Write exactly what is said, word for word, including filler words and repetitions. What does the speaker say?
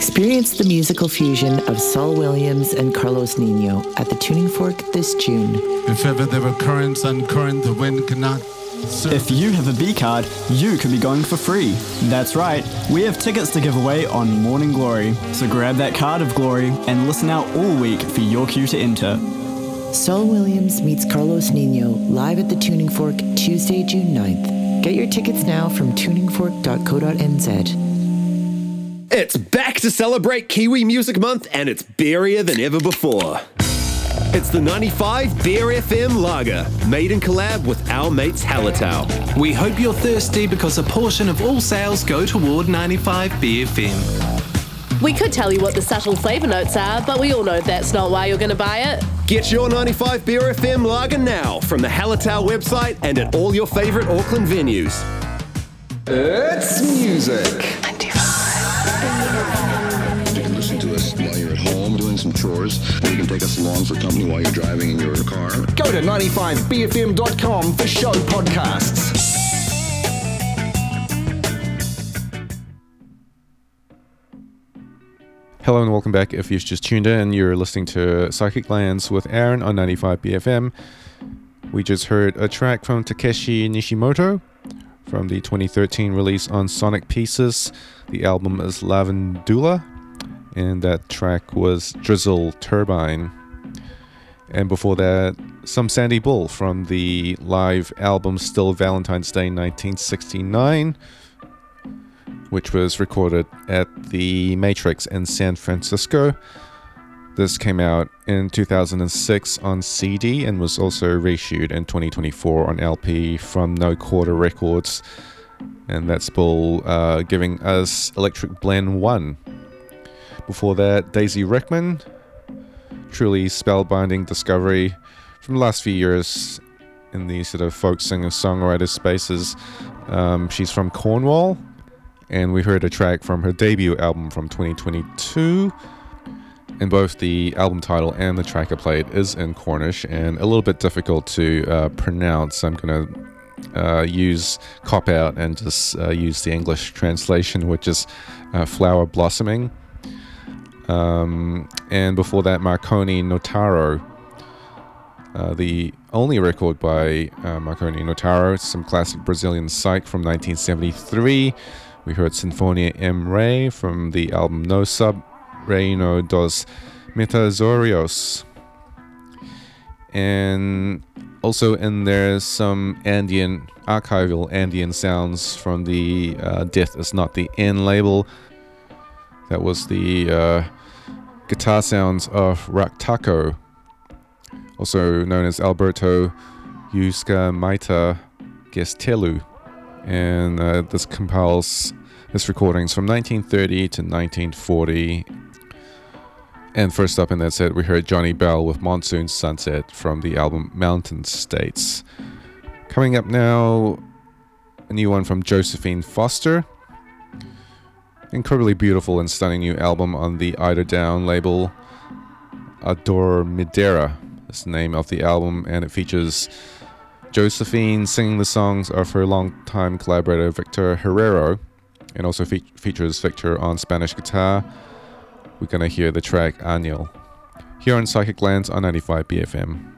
Experience the musical fusion of Saul Williams and Carlos Nino at the Tuning Fork this June. If ever there were currents uncurrent, the wind cannot serve. If you have a B card, you could be going for free. That's right, we have tickets to give away on Morning Glory. So grab that card of glory and listen out all week for your cue to enter. Saul Williams meets Carlos Nino live at the Tuning Fork Tuesday, June ninth. Get your tickets now from tuning fork dot co dot n z. It's back to celebrate Kiwi Music Month, and it's beerier than ever before. It's the ninety-five Beer F M Lager, made in collab with our mates Hallertau. We hope you're thirsty because a portion of all sales go toward ninety-five Beer F M. We could tell you what the subtle flavour notes are, but we all know that's not why you're going to buy it. Get your ninety-five Beer F M Lager now from the Hallertau website and at all your favourite Auckland venues. It's music. You can listen to us while you're at home doing some chores, or you can take us along for company while you're driving in your car. Go to ninety-five b f m dot com for show podcasts. Hello and welcome back. If you've just tuned in, you're listening to Psychic Lands with Aaron on ninety-five B F M. We just heard a track from Takeshi Nishimoto from the twenty thirteen release on Sonic Pieces. The album is Lavandula, and that track was Drizzle Turbine. And before that, some Sandy Bull from the live album Still Valentine's Day nineteen sixty-nine, which was recorded at the Matrix in San Francisco. This came out in two thousand six on C D and was also reissued in twenty twenty-four on L P from No Quarter Records. And that's Bull uh, giving us Electric Blend one. Before that, Daisy Rickman, truly spellbinding discovery from the last few years in the sort of folk singer-songwriter spaces. Um, she's from Cornwall, and we heard a track from her debut album from twenty twenty-two. And both the album title and the track I played is in Cornish and a little bit difficult to uh, pronounce. I'm going to uh, use Cop Out and just uh, use the English translation, which is uh, Flower Blossoming. Um, and before that, Marconi Notaro, uh, the only record by uh, Marconi Notaro, some classic Brazilian psych from nineteen seventy-three. We heard Sinfonia M. Rey from the album No Sub Reino dos Metazorios. And also in there some Andean, archival Andean sounds from the uh, Death Is Not the End label. That was the uh, guitar sounds of Raktako, also known as Alberto Yuska Maita Gestelu. And uh, this compiles this recordings from nineteen thirty to nineteen forty. And first up in that set, we heard Johnny Bell with Monsoon Sunset from the album Mountain States. Coming up now, a new one from Josephine Foster. Incredibly beautiful and stunning new album on the Eider Down label, Ador Midera is the name of the album, and it features Josephine singing the songs of her longtime collaborator Victor Herrero, and also fe- features Victor on Spanish guitar. We're going to hear the track Añil here on Psychic Lands on ninety-five B F M.